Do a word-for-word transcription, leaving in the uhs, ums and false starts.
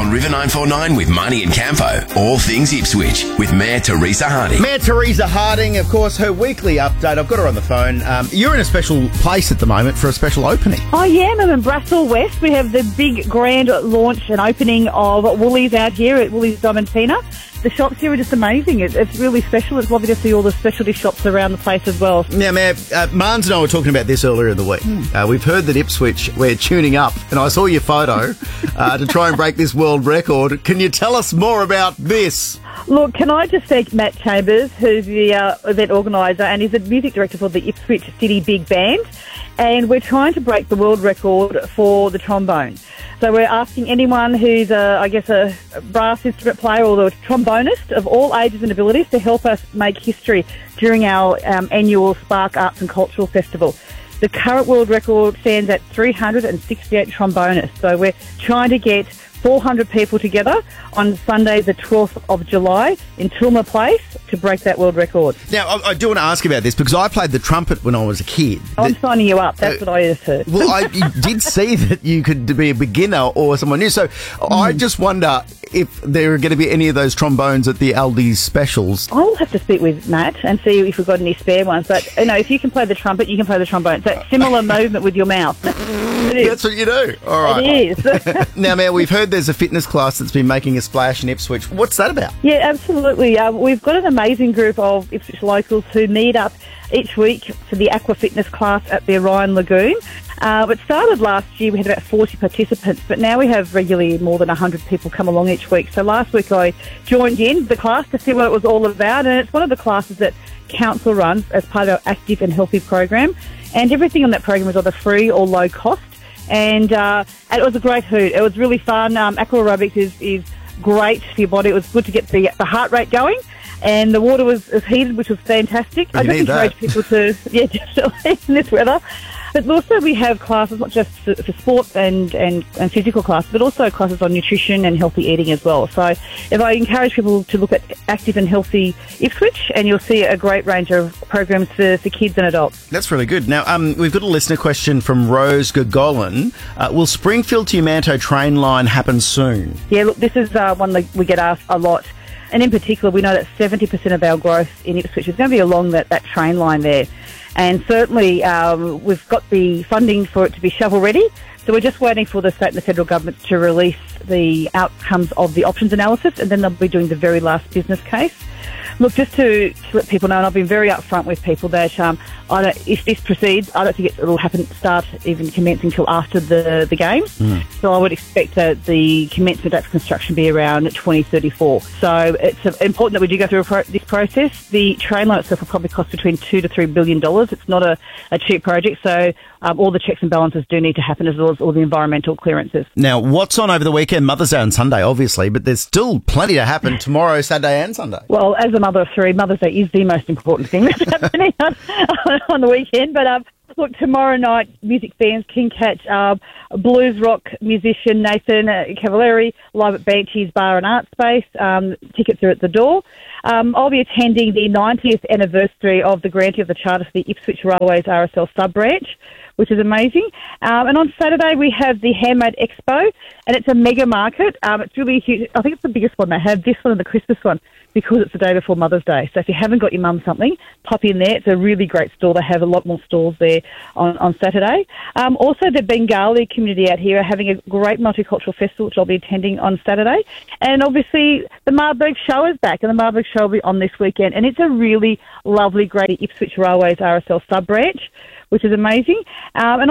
On River nine four nine with Marnie and Campo. All things Ipswich with Mayor Teresa Harding. Mayor Teresa Harding, of course, her weekly update. I've got her on the phone. Um, you're in a special place at the moment for a special opening. I am. I'm in Brassel West. We have the big grand launch and opening of Woolies out here at Woolies Diamantina. The shops here are just amazing. It, it's really special. It's lovely to see all the specialty shops around the place as well. Now, Mayor, uh, Marnes and I were talking about this earlier in the week. Mm. Uh, we've heard that Ipswich, we're tuning up, and I saw your photo uh, to try and break this world record. Can you tell us more about this? Look, can I just thank Matt Chambers, who's the uh, event organiser, and he's the music director for the Ipswich City Big Band, and we're trying to break the world record for the trombone. So we're asking anyone who's, a, I guess, a brass instrument player or the trombonist of all ages and abilities to help us make history during our um, annual Spark Arts and Cultural Festival. The current world record stands at three hundred sixty-eight trombonists. So we're trying to get four hundred people together on Sunday the twelfth of July in Tulma Place to break that world record. Now, I, I do want to ask about this because I played the trumpet when I was a kid. I'm the, signing you up. That's uh, what I just heard. Well, I did see that you could be a beginner or someone new. So mm. I just wonder if there are going to be any of those trombones at the Aldi's specials. I'll have to speak with Matt and see if we've got any spare ones. But, you know, if you can play the trumpet, you can play the trombone. It's that similar movement with your mouth. It is. That's what you do. All right. It is. Now, Mayor, we've heard there's a fitness class that's been making a splash in Ipswich. What's that about? Yeah, absolutely. Um, we've got an amazing group of Ipswich locals who meet up each week for the aqua fitness class at the Orion Lagoon. Uh, it started last year, we had about forty participants, but now we have regularly more than one hundred people come along each week. So last week I joined in the class to see what it was all about, and it's one of the classes that Council runs as part of our Active and Healthy program, and everything on that program is either free or low cost. And, uh, and it was a great hoot. It was really fun. Um, aqua aerobics is, is great for your body. It was good to get the, the heart rate going. And the water was, was heated, which was fantastic. I just encourage people to, yeah, definitely in this weather. But also we have classes not just for, for sports and, and, and physical classes, but also classes on nutrition and healthy eating as well. So if I encourage people to look at Active and Healthy Ipswich, and you'll see a great range of programs for, for kids and adults. That's really good. Now, um, we've got a listener question from Rose Gagolin. Uh, will Springfield to Yamanto train line happen soon? Yeah, look, this is uh, one that we get asked a lot. And in particular, we know that seventy percent of our growth in Ipswich is going to be along that, that train line there. And certainly um, we've got the funding for it to be shovel-ready. So we're just waiting for the state and the federal government to release the outcomes of the options analysis, and then they'll be doing the very last business case. Look, just to, to let people know, and I've been very upfront with people that um, I don't, if this proceeds, I don't think it will happen start even commencing until after the, the game. Mm. So I would expect that the commencement date for construction be around twenty thirty-four. So it's uh, important that we do go through a pro- this process. The train line itself will probably cost between two to three billion dollars. It's not a, a cheap project, so um, all the checks and balances do need to happen, as well as all the environmental clearances. Now, what's on over the weekend? Mother's Day on Sunday, obviously, but there's still plenty to happen tomorrow, Saturday and Sunday. Well, as a mother of three, Mother's Day is the most important thing that's happening on, on the weekend. But um, look, tomorrow night, music fans can catch um, blues rock musician Nathan uh, Cavalieri live at Banshees Bar and Art Space. Um, tickets are at the door. Um, I'll be attending the ninetieth anniversary of the granting of the charter for the Ipswich Railways R S L sub-branch, which is amazing. Um, and on Saturday, we have the Handmade Expo, and it's a mega market. Um, it's really huge. I think it's the biggest one they have, this one and the Christmas one, because it's the day before Mother's Day. So if you haven't got your mum something, pop in there. It's a really great store. They have a lot more stalls there on, on Saturday. Um, also, the Bengali community out here are having a great multicultural festival, which I'll be attending on Saturday. And obviously, the Marburg Show is back, and the Marburg Show will be on this weekend. And it's a really lovely, great Ipswich Railways R S L sub-branch, which is amazing. Um, and